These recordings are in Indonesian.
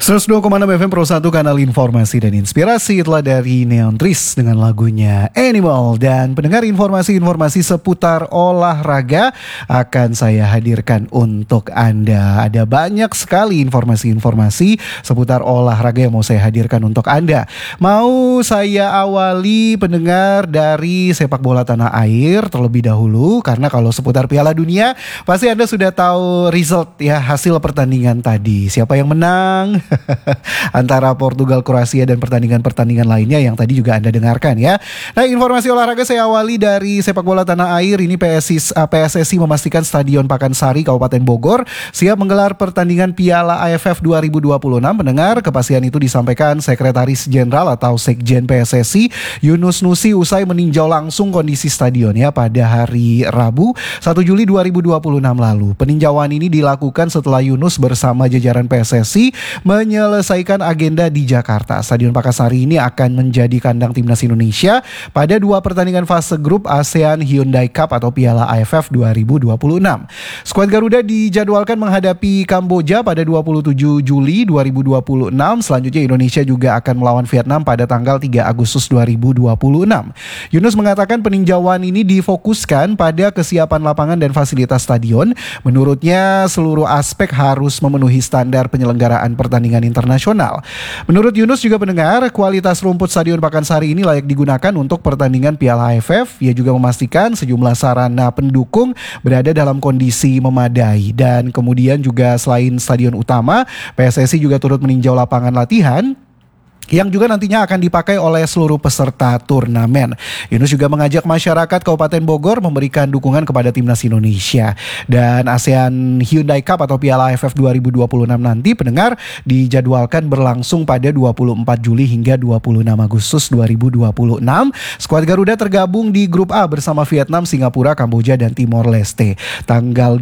102,6 FM Pro 1, kanal informasi dan inspirasi. Itulah dari Neon Trees dengan lagunya Animal. Dan pendengar, informasi-informasi seputar olahraga akan saya hadirkan untuk Anda. Ada banyak sekali informasi-informasi seputar olahraga yang mau saya hadirkan untuk Anda. Mau saya awali pendengar dari sepak bola tanah air terlebih dahulu, karena kalau seputar Piala Dunia pasti Anda sudah tahu result ya, hasil pertandingan tadi. Siapa yang menang? Antara Portugal, Kroasia dan pertandingan-pertandingan lainnya yang tadi juga Anda dengarkan ya. Nah, informasi olahraga saya awali dari sepak bola tanah air. Ini PSSI memastikan Stadion Pakansari Kabupaten Bogor siap menggelar pertandingan Piala AFF 2026. Mendengar kepastian itu disampaikan Sekretaris Jenderal atau Sekjen PSSI Yunus Nusi usai meninjau langsung kondisi stadion ya pada hari Rabu 1 Juli 2026 lalu. Peninjauan ini dilakukan setelah Yunus bersama jajaran PSSI menyelesaikan agenda di Jakarta. Stadion Pakansari ini akan menjadi kandang timnas Indonesia pada 2 pertandingan fase grup ASEAN Hyundai Cup atau Piala AFF 2026. Skuad Garuda dijadwalkan menghadapi Kamboja pada 27 Juli 2026. Selanjutnya Indonesia juga akan melawan Vietnam pada tanggal 3 Agustus 2026. Yunus mengatakan peninjauan ini difokuskan pada kesiapan lapangan dan fasilitas stadion. Menurutnya seluruh aspek harus memenuhi standar penyelenggaraan pertandingan internasional. Menurut Yunus juga pendengar, kualitas rumput Stadion Pakansari ini layak digunakan untuk pertandingan Piala AFF. Ia juga memastikan sejumlah sarana pendukung berada dalam kondisi memadai. Dan kemudian juga selain stadion utama, PSSI juga turut meninjau lapangan latihan yang juga nantinya akan dipakai oleh seluruh peserta turnamen. Yunus juga mengajak masyarakat Kabupaten Bogor memberikan dukungan kepada timnas Indonesia. Dan ASEAN Hyundai Cup atau Piala AFF 2026 nanti pendengar dijadwalkan berlangsung pada 24 Juli hingga 26 Agustus 2026. Skuad Garuda tergabung di grup A bersama Vietnam, Singapura, Kamboja, dan Timor Leste. Tanggal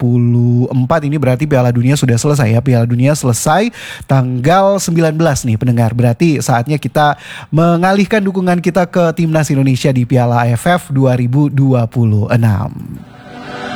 24 ini berarti Piala Dunia sudah selesai ya. Piala Dunia selesai tanggal 19 nih pendengar. Berarti saatnya kita mengalihkan dukungan kita ke timnas Indonesia di Piala AFF 2026.